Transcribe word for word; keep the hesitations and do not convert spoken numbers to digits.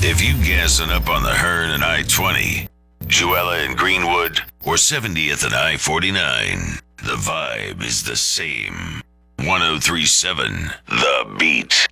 If you gassing up on the Hearn and I twenty, Juella and Greenwood, or seventieth and I forty-nine, the vibe is the same. one oh three point seven The Beat.